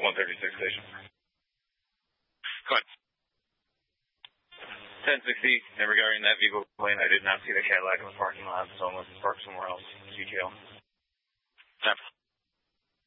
136 station. Go ahead. 1060, and regarding that vehicle plane, I did not see the Cadillac in the parking lot, so unless it's parked somewhere else, CTO. 10.